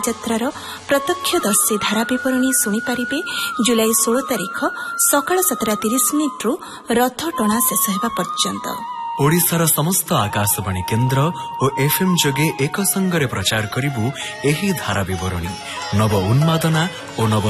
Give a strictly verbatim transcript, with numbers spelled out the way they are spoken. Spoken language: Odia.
ଯାତ୍ରାର ପ୍ରତ୍ୟକ୍ଷଦର୍ଶୀ ଧାରା ବିବରଣୀ ଶୁଣିପାରିବେ ଜୁଲାଇ ଷୋହଳ ତାରିଖ ସକାଳ ସାତଟା ତିରିଶ ମିନିଟ୍ରୁ ରଥ ଟଣା ଶେଷ ହେବା ପର୍ଯ୍ୟନ୍ତ। ଓଡ଼ିଶାର ସମସ୍ତ ଆକାଶବାଣୀ କେନ୍ଦ୍ର ଓ ଏଫ୍ଏମ୍ ଯୋଗେ ଏକ ସଙ୍ଗରେ ପ୍ରଚାର କରିବୁ ଏହି ଧାରା ବିବରଣୀ। ନବ ଉନ୍ମାଦନା ଓ ନବ